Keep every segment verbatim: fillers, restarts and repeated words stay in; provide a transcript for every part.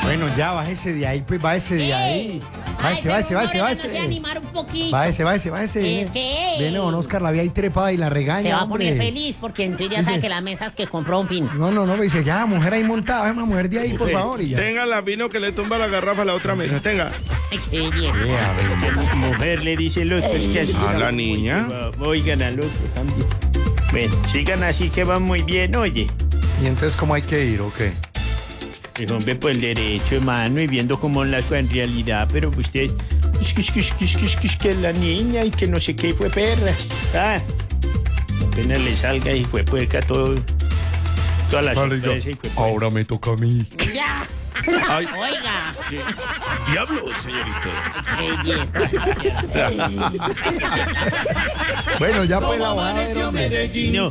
Bueno, ya, bájese de ahí, pues, bájese de ahí. Bájese, bájese, bájese, bájese. No sé animar un poquito. Bájese, bájese, bájese. ¿Qué, qué? Viene don Oscar, la vi ahí trepada y la regaña, Se va a hombre. poner feliz porque entonces ya sabe que las mesas que compró un fin. No, no, no, me dice, ya, mujer ahí montada, una mujer de ahí, por favor, y ya. Tenga la vino que le tumba la garrafa a la otra mesa, tenga. Ay, qué belleza. Es que mujer le dice el otro, es que así A está la muy niña. bravo. Oigan al otro también. Bueno, sigan así que van muy bien, oye. ¿Y entonces cómo hay que ir o qué? El hombre por el derecho, hermano, y viendo cómo las fue en realidad, pero usted, es que, es que, es que, es que, es que, es que la niña y que no sé qué, fue perra. Ah, apenas le salga y fue puerca todo, toda la sorpresa y fue puerca. Ahora me toca a mí. Ya. Ay, Oiga. diablo, señorito. Qué belleza. Bueno, ya pues la bajada, hombre. No.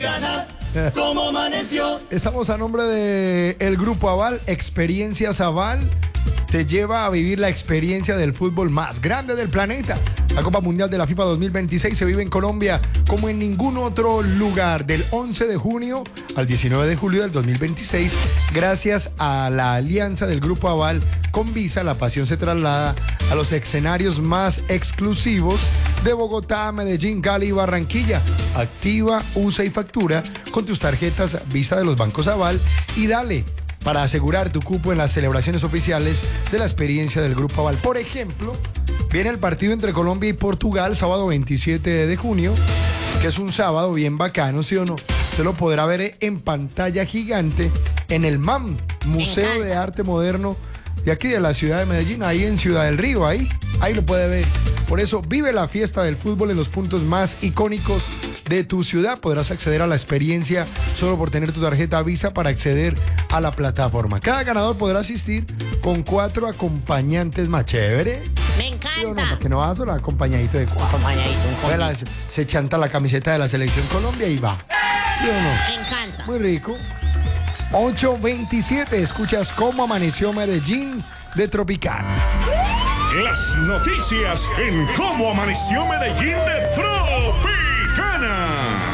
¿Cómo amaneció? Estamos a nombre de el Grupo Aval, Experiencias Aval. Te lleva a vivir la experiencia del fútbol más grande del planeta. La Copa Mundial de la FIFA dos mil veintiséis se vive en Colombia como en ningún otro lugar, del once de junio al diecinueve de julio del dos mil veintiséis. Gracias a la alianza del Grupo Aval con Visa, la pasión se traslada a los escenarios más exclusivos de Bogotá, Medellín, Cali y Barranquilla. Activa, usa y factura con tus tarjetas Visa de los bancos Aval y dale para asegurar tu cupo en las celebraciones oficiales de la experiencia del Grupo Aval. Por ejemplo, viene el partido entre Colombia y Portugal, sábado veintisiete de junio, que es un sábado bien bacano, ¿sí o no? Usted lo podrá ver en pantalla gigante en el M A M, Museo de Arte Moderno de aquí de la ciudad de Medellín, ahí en Ciudad del Río, ahí, ahí lo puede ver. Por eso, vive la fiesta del fútbol en los puntos más icónicos de tu ciudad. Podrás acceder a la experiencia solo por tener tu tarjeta Visa para acceder a la plataforma. Cada ganador podrá asistir con cuatro acompañantes más chévere. Me ¿Sí o no? encanta. Porque no vas solo acompañadito de cuatro. Acompañadito, un Vela, convite. se, se chanta la camiseta de la Selección Colombia y va. ¿Sí o no? Me encanta. Muy rico. ocho veintisiete, escuchas cómo amaneció Medellín de Tropicana. Las noticias en cómo amaneció Medellín de Tropicana.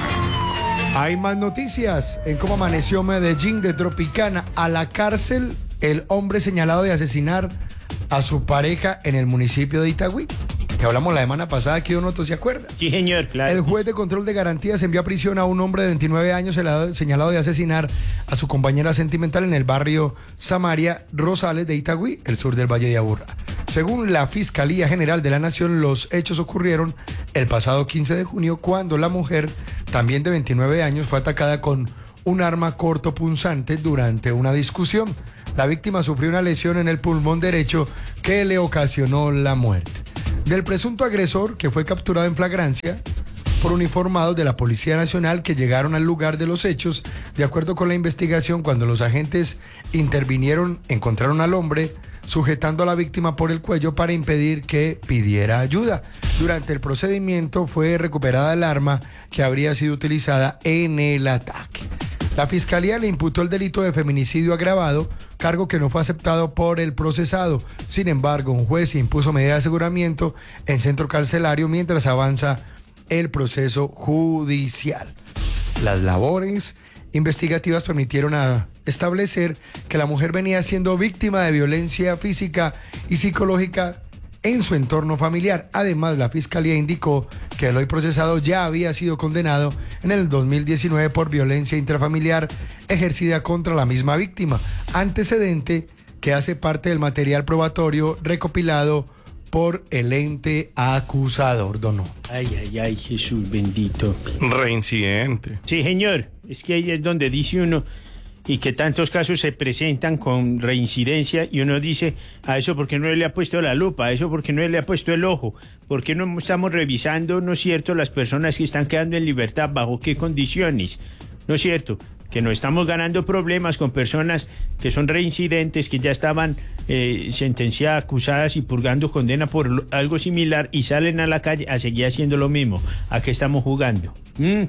Hay más noticias en cómo amaneció Medellín de Tropicana. A la cárcel el hombre señalado de asesinar a su pareja en el municipio de Itagüí, que hablamos la semana pasada aquí, don Otto, ¿se acuerda? Sí, señor, claro. El juez de control de garantías envió a prisión a un hombre de veintinueve años señalado de asesinar a su compañera sentimental en el barrio Samaria Rosales de Itagüí, el sur del Valle de Aburrá. Según la Fiscalía General de la Nación, los hechos ocurrieron el pasado quince de junio cuando la mujer, también de veintinueve años, fue atacada con un arma cortopunzante durante una discusión. La víctima sufrió una lesión en el pulmón derecho que le ocasionó la muerte. Del presunto agresor, que fue capturado en flagrancia por uniformados de la Policía Nacional que llegaron al lugar de los hechos, de acuerdo con la investigación, cuando los agentes intervinieron, encontraron al hombre sujetando a la víctima por el cuello para impedir que pidiera ayuda. Durante el procedimiento fue recuperada el arma que habría sido utilizada en el ataque. La Fiscalía le imputó el delito de feminicidio agravado, cargo que no fue aceptado por el procesado. Sin embargo, un juez impuso medida de aseguramiento en centro carcelario mientras avanza el proceso judicial. Las labores investigativas permitieron a establecer que la mujer venía siendo víctima de violencia física y psicológica en su entorno familiar. Además, la Fiscalía indicó que el hoy procesado ya había sido condenado en el dos mil diecinueve por violencia intrafamiliar ejercida contra la misma víctima, antecedente que hace parte del material probatorio recopilado por el ente acusador, don Otto. Ay, ay, ay, Jesús bendito. Reincidente. Sí, señor, es que ahí es donde dice uno, y que tantos casos se presentan con reincidencia, y uno dice, a eso porque no le ha puesto la lupa, a eso porque no le ha puesto el ojo, porque no estamos revisando, ¿no es cierto?, las personas que están quedando en libertad, bajo qué condiciones, ¿no es cierto?, que no estamos ganando problemas con personas que son reincidentes, que ya estaban eh, sentenciadas, acusadas y purgando condena por lo, algo similar, y salen a la calle a seguir haciendo lo mismo. ¿A qué estamos jugando? ¿Mm?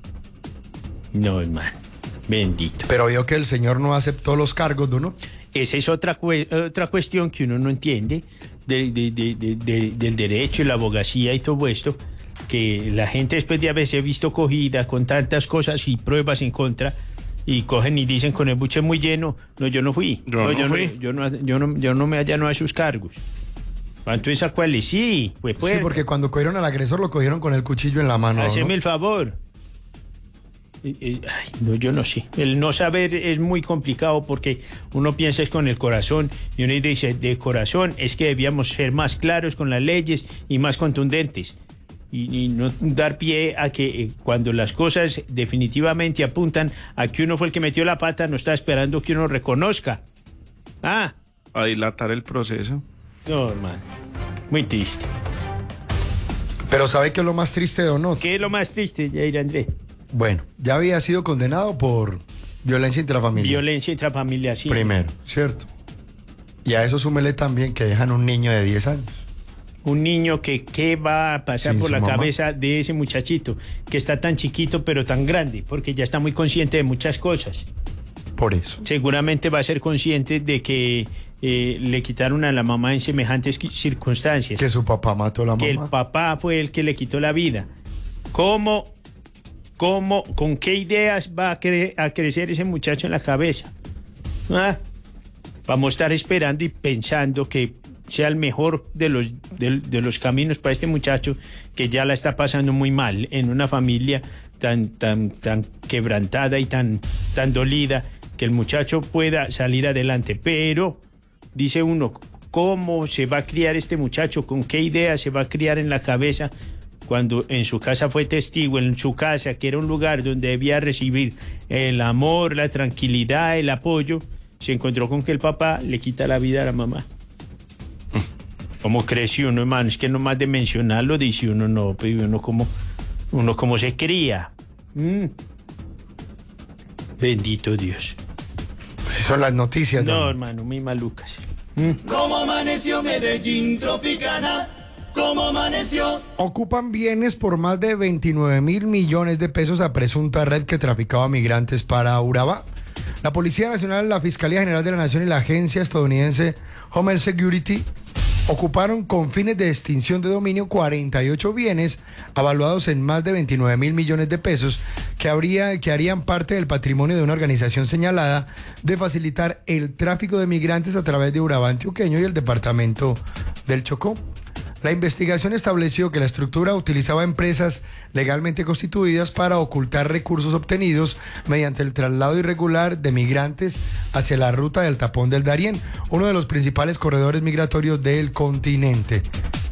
No, hermano, bendito. Pero vio que el señor no aceptó los cargos, ¿no? Esa es otra, cue otra cuestión que uno no entiende de, de, de, de, de, del derecho y la abogacía y todo esto, que la gente después de haberse visto cogida con tantas cosas y pruebas en contra, y cogen y dicen con el buche muy lleno, no, yo no fui. Yo no fui. yo, no, yo, no, yo no me allano a sus cargos. ¿Cuánto es a cuáles? Sí, pues, pues. Sí, porque cuando cogieron al agresor lo cogieron con el cuchillo en la mano. Haceme ¿no? el favor. Es- es- ay, no, yo no sé. El no saber es muy complicado porque uno piensa es con el corazón y uno dice, de corazón es que debíamos ser más claros con las leyes y más contundentes. Y, y no dar pie a que eh, cuando las cosas definitivamente apuntan a que uno fue el que metió la pata, no está esperando que uno reconozca. Ah, A dilatar el proceso. no, hermano. Muy triste. Pero ¿sabe qué es lo más triste, don Otto? ¿Qué es lo más triste, Jair André? Bueno, ya había sido condenado por violencia intrafamiliar. Violencia intrafamiliar, sí. Primero, ¿cierto? Y a eso súmele también que dejan un niño de diez años. Un niño que qué va a pasar Sí, por su la mamá. cabeza de ese muchachito que está tan chiquito pero tan grande, porque ya está muy consciente de muchas cosas. Por eso. Seguramente va a ser consciente de que eh, le quitaron a la mamá en semejantes qui- circunstancias, Que su papá mató a la que el mamá. papá fue el que le quitó la vida. ¿Cómo, cómo, con qué ideas va a, cre- a crecer ese muchacho en la cabeza? ¿Ah? Vamos a estar esperando y pensando que sea el mejor de los, de, de los caminos para este muchacho que ya la está pasando muy mal en una familia tan, tan, tan quebrantada y tan, tan dolida, que el muchacho pueda salir adelante. Pero, dice uno, ¿cómo se va a criar este muchacho? ¿Con qué idea se va a criar en la cabeza cuando en su casa fue testigo, en su casa, que era un lugar donde debía recibir el amor, la tranquilidad, el apoyo, se encontró con que el papá le quita la vida a la mamá? ¿Cómo creció uno, hermano? Es que nomás de mencionarlo dice uno, no, pero uno como, uno como se cría. Mm. Bendito Dios. Así son las noticias. No, don- hermano, muy malucas. Como amaneció Medellín Tropicana, como amaneció. Ocupan bienes por más de veintinueve mil millones de pesos a presunta red que traficaba migrantes para Urabá. La Policía Nacional, la Fiscalía General de la Nación y la agencia estadounidense Homeland Security ocuparon con fines de extinción de dominio cuarenta y ocho bienes avaluados en más de veintinueve mil millones de pesos que, habría, que harían parte del patrimonio de una organización señalada de facilitar el tráfico de migrantes a través de Urabá antioqueño y el departamento del Chocó. La investigación estableció que la estructura utilizaba empresas legalmente constituidas para ocultar recursos obtenidos mediante el traslado irregular de migrantes hacia la ruta del Tapón del Darién, uno de los principales corredores migratorios del continente.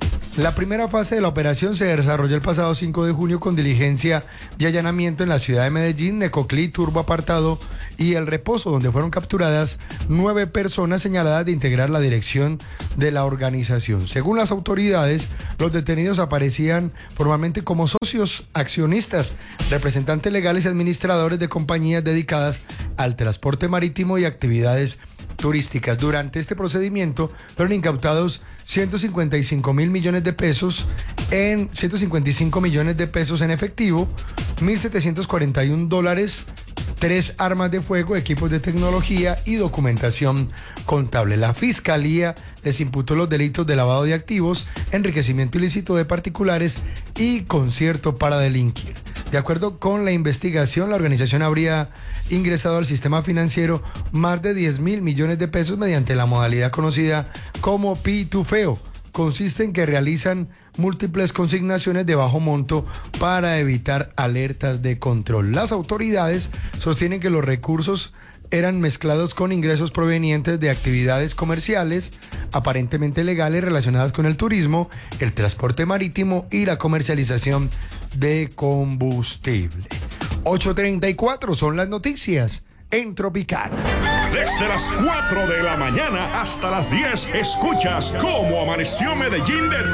La primera fase de la operación se desarrolló el pasado cinco de junio con diligencia y allanamiento en la ciudad de Medellín, Necoclí, Turbo Apartado y El Reposo, donde fueron capturadas nueve personas señaladas de integrar la dirección de la organización. Según las autoridades, los detenidos aparecían formalmente como socios, accionistas, representantes legales y administradores de compañías dedicadas al transporte marítimo y actividades turísticas. Durante este procedimiento fueron incautados ciento cincuenta y cinco mil millones de pesos en ciento cincuenta y cinco millones de pesos en efectivo, mil setecientos cuarenta y un dólares, tres armas de fuego, equipos de tecnología y documentación contable. La Fiscalía les imputó los delitos de lavado de activos, enriquecimiento ilícito de particulares y concierto para delinquir. De acuerdo con la investigación, la organización habría ingresado al sistema financiero más de diez mil millones de pesos mediante la modalidad conocida como pitufeo. Consiste en que realizan múltiples consignaciones de bajo monto para evitar alertas de control. Las autoridades sostienen que los recursos eran mezclados con ingresos provenientes de actividades comerciales aparentemente legales relacionadas con el turismo, el transporte marítimo y la comercialización de combustible. ocho treinta y cuatro son las noticias en Tropicana. Desde las cuatro de la mañana hasta las diez, escuchas cómo amaneció Medellín de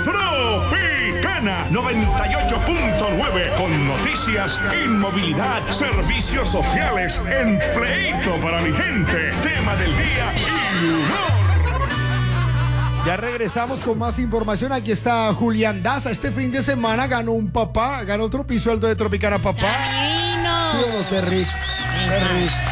Tropicana noventa y ocho punto nueve, con noticias, inmovilidad, servicios sociales, empleito para mi gente, tema del día y humor. Ya regresamos con más información. Aquí está Julián Daza. Este fin de semana ganó un papá, ganó otro pisueldo de Tropicana, papá. ¡Divino! Sí, oh, qué rico, qué rico.